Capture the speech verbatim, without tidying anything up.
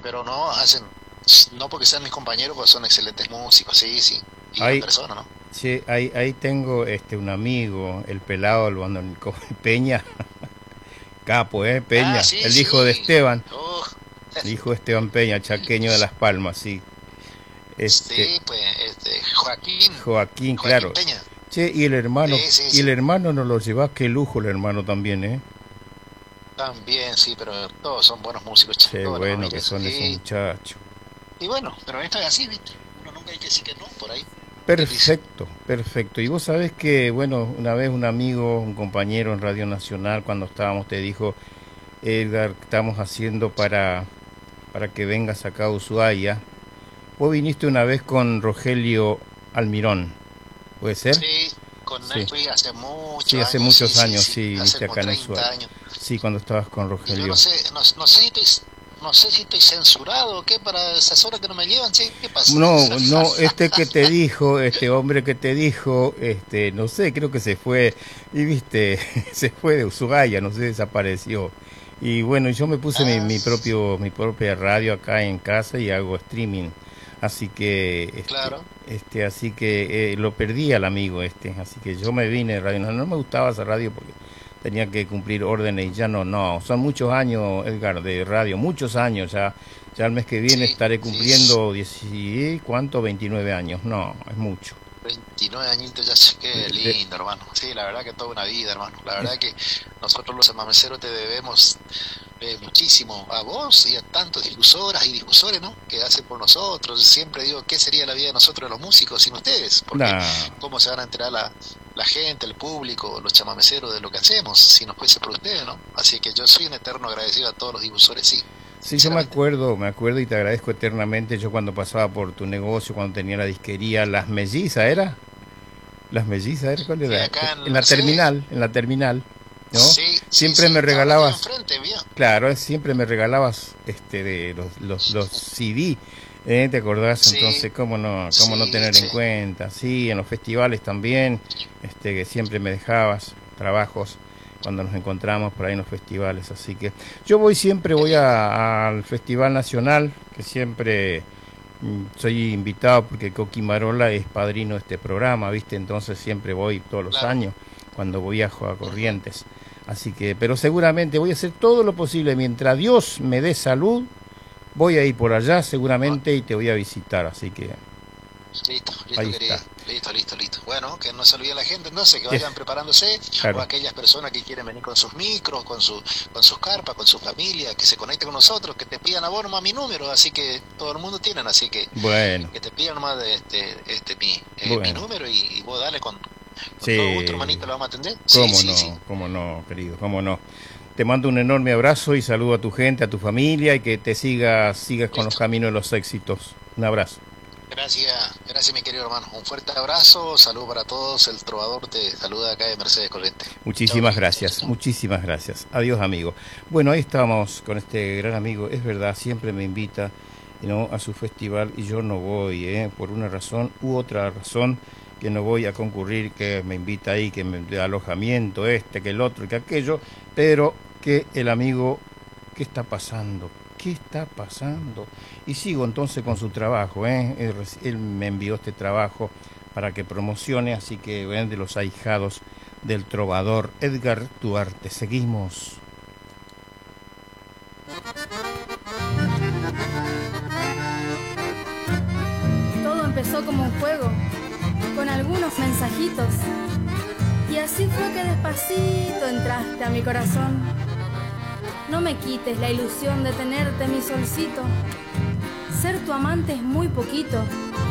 pero no hacen, no porque sean mis compañeros, pues son excelentes músicos, sí, sí, y buenas Ahí, personas, ¿no? sí, ahí, ahí tengo este un amigo, el pelado, el Bandonico Peña, capo, ¿eh? Ah, Peña, sí, el hijo de sí, Esteban, oh, el hijo de Esteban Peña, chaqueño de Las Palmas, sí. Este, sí, pues, este, Joaquín, Joaquín, Joaquín claro. Peña, Che, y el hermano, sí, sí, y el sí, hermano no lo llevas, qué lujo el hermano también, ¿eh? también, sí, pero todos son buenos músicos, che, Qué toda la bueno familia que eso, son esos y, muchachos. y bueno, pero esto es así, ¿viste? Uno nunca hay que decir que no, por ahí, ¿qué dice? Perfecto, perfecto. Y vos sabés que, bueno, una vez un amigo, un compañero en Radio Nacional, cuando estábamos, te dijo, Edgar, ¿qué estamos haciendo para, para que vengas acá a Ushuaia? Vos viniste una vez con Rogelio Almirón, ¿puede ser? Sí, con él Sí, fui hace sí, muchos hace años, sí, muchos sí, años, sí, sí, hace viniste como acá en treinta Ushuaia. años. Sí, cuando estabas con Y yo no Rogelio. sé, no, no sé si estoy, no sé si estoy censurado o qué para esas horas que no me llevan, che, ¿qué pasa? No, no, este que te dijo, este hombre que te dijo, este, no sé, creo que se fue, y viste, se fue de Ushuaia, no sé, desapareció. Y bueno, yo me puse mi, Ah, mi propio, mi propia radio acá en casa y hago streaming. Así que, este, claro, este, así que eh, lo perdí al amigo este, así que yo me vine de radio. No, no me gustaba esa radio porque tenía que cumplir órdenes y ya no, no, son muchos años, Edgar, de radio, muchos años ya. Ya el mes que viene sí, estaré sí, s- cumpliendo diez, ¿cuánto? veintinueve años. No, es mucho. veintinueve añitos ya, sé, qué De- de- lindo, hermano. Sí, la verdad que toda una vida, hermano. La es- verdad que nosotros los amameceros te debemos eh, muchísimo a vos y a tantos difusoras y difusores, ¿no? Que hacen por nosotros. Siempre digo, ¿qué sería la vida de nosotros los músicos sin ustedes? Porque nah, ¿cómo se van a enterar la, la gente, el público, los chamameceros de lo que hacemos si no fuese por ustedes, ¿no? Así que yo soy un eterno agradecido a todos los difusores, sí, sí, yo me sinceramente. acuerdo, me acuerdo y te agradezco eternamente. Yo cuando pasaba por tu negocio, cuando tenía la disquería, Las Mellizas, ¿era? Las Mellizas, ¿era? ¿Cuál Eh, era? acá en En la Mercedes, terminal, en la terminal, ¿no? sí, sí, Siempre me sí, ahora estoy regalabas, enfrente, mío. claro, eh, siempre me regalabas este de los, los, los C D, ¿eh? ¿Te acordás? Sí, Entonces, ¿cómo no, cómo no sí, tener en che. cuenta? Sí, en los festivales también, este, que siempre me dejabas trabajos cuando nos encontramos por ahí en los festivales. Así que yo voy siempre, Qué voy lindo. a- al Festival Nacional, que siempre mm, soy invitado porque Coqui Marola es padrino de este programa, ¿viste? Entonces siempre voy todos los Claro. años cuando viajo a Ujú. Corrientes. Así que, pero seguramente voy a hacer todo lo posible. Mientras Dios me dé salud, voy a ir por allá Ah, seguramente y te voy a visitar. Así que listo, listo, ahí querido. está. Listo, listo, listo. Bueno, que no se olvide la gente, entonces, que Sí, vayan preparándose, o claro. aquellas personas que quieren venir con sus micros, con su, con sus carpas, con su familia, que se conecten con nosotros, que te pidan a vos nomás mi número, así que todo el mundo tienen, así que Bueno, que te pidan nomás de este, este mi, eh, mi bueno. número y, y vos dale con, con todo gusto, Sí, hermanito, lo vamos a atender. Sí, cómo sí, sí. no, cómo no, querido, cómo no. Te mando un enorme abrazo y saludo a tu gente, a tu familia y que te sigas, sigas con los Listo. caminos de los éxitos. Un abrazo. Gracias, gracias mi querido hermano. Un fuerte abrazo, saludo para todos. El trovador te saluda acá de Mercedes Corrientes. Chao, Muchísimas querido. Chao, chao, gracias, chao. muchísimas gracias. Adiós, amigo. Bueno, ahí estamos con este gran amigo. Es verdad, siempre me invita, ¿no?, a su festival y yo no voy, ¿eh?, por una razón u otra razón que no voy a concurrir, que me invita ahí, que me da alojamiento, este, que el otro, que aquello, pero que el amigo, ¿qué está pasando? ¿Qué está pasando? Y sigo entonces con su trabajo, ¿eh? Él, él me envió este trabajo para que promocione, así que ven, de los ahijados del trovador Edgar Duarte. Seguimos. Todo empezó como un juego, con algunos mensajitos. Y así fue que despacito entraste a mi corazón. No me quites la ilusión de tenerte, mi solcito. Ser tu amante es muy poquito,